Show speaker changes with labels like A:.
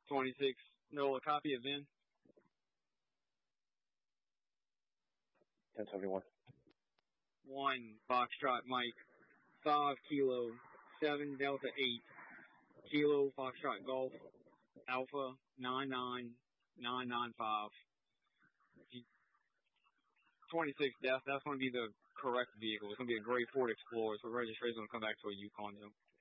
A: 26. No, a copy of Ben.
B: 1071.
A: 1 Foxtrot Mike, 5 Kilo, 7 Delta 8, Kilo Foxtrot Golf, Alpha 99995. 26 Death, that's going to be the correct vehicle. It's going to be a gray Ford Explorer, so registration is going to come back to a Yukon, though.